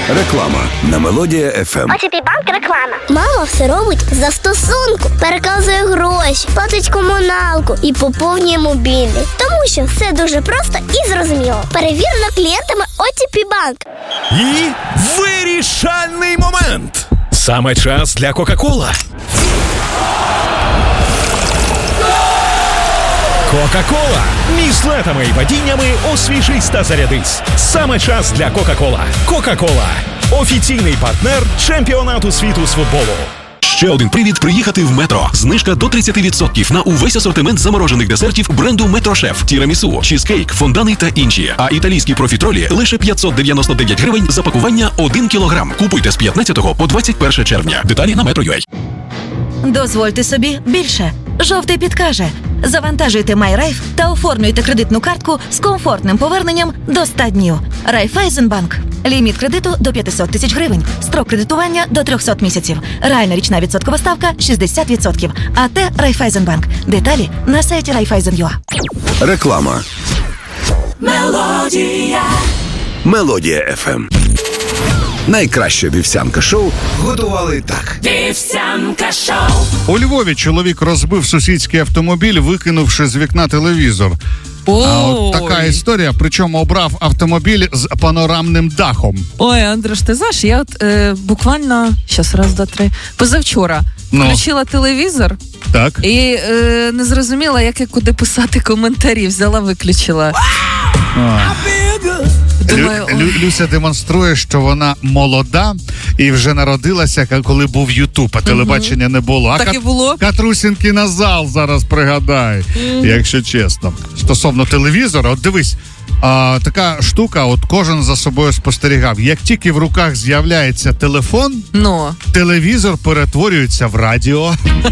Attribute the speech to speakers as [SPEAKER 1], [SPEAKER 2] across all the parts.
[SPEAKER 1] Реклама на Мелодія FM.
[SPEAKER 2] ОТП Банк реклама. Мама все робить за стосунку. Переказує гроші, платить комуналку і поповнює мобільний. Тому що все дуже просто і зрозуміло. Перевірено клієнтами ОТП Банк.
[SPEAKER 3] І вирішальний момент. Саме час для Кока-Кола. Кока-Кола. Між злетами і падіннями освіжись та зарядись. Саме час для Кока-Кола. Кока-Кола. Офіційний партнер чемпіонату світу з футболу.
[SPEAKER 4] Ще один привід приїхати в Метро. Знижка до 30% на увесь асортимент заморожених десертів бренду Метрошеф, тірамісу, чізкейк, фондани та інші. А італійські профітролі лише 599 гривень за пакування 1 кілограм. Купуйте з 15 по 21 червня. Деталі на Metro.ua.
[SPEAKER 5] Дозвольте собі більше. Жовтий підкаже. Завантажуйте MyRaiff та оформлюйте кредитну картку з комфортним поверненням до 100 днів. Райфайзенбанк. Ліміт кредиту до 500 тисяч гривень. Строк кредитування до 300 місяців. Реальна річна відсоткова ставка 60%. АТ Райфайзенбанк. Деталі на сайті Raiffeisen.ua.
[SPEAKER 1] Реклама. Мелодія FM. Найкраще вівсянка шоу готували так.
[SPEAKER 6] Вівсянка шоу.
[SPEAKER 7] У Львові чоловік розбив сусідський автомобіль, викинувши з вікна телевізор. А от така історія, причому обрав автомобіль з панорамним дахом.
[SPEAKER 8] Ой, Андрюш, ти знаєш, я от буквально, щас, раз, два, три, позавчора включила телевізор.
[SPEAKER 7] Так.
[SPEAKER 8] І не зрозуміла, як і куди писати коментарі. Взяла, виключила. Думаю,
[SPEAKER 7] Люся демонструє, що вона молода і вже народилася, коли був Ютуб, а телебачення не було.
[SPEAKER 8] Так і було.
[SPEAKER 7] Катрусінький на зал зараз пригадай, якщо чесно. Стосовно телевізора, от дивись, така штука, от кожен за собою спостерігав. Як тільки в руках з'являється телефон, телевізор перетворюється в радіо.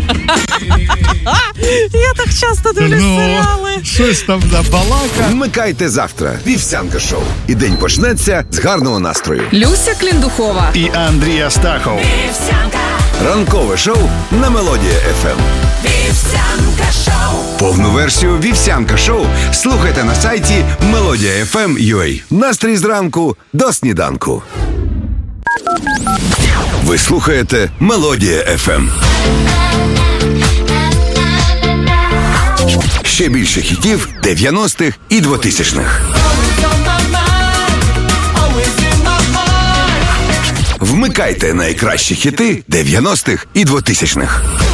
[SPEAKER 8] Я так часто дивлюсь серіали.
[SPEAKER 7] Щось там балака.
[SPEAKER 1] Вмикайте завтра. Вівсянка шоу. І день почнеться з гарного настрою.
[SPEAKER 8] Люся Кліндухова
[SPEAKER 3] І Андрій Астахов.
[SPEAKER 6] Вівсянка.
[SPEAKER 1] Ранкове шоу на Мелодія FM.
[SPEAKER 6] Вівсянка шоу.
[SPEAKER 1] Повну версію Вівсянка шоу слухайте на сайті Melodia.fm.ua. Настрій зранку до сніданку. Ви слухаєте Мелодія FM. Ще більше хітів 90-х і 2000-х. Вмикайте найкращі хіти 90-х і 2000-х.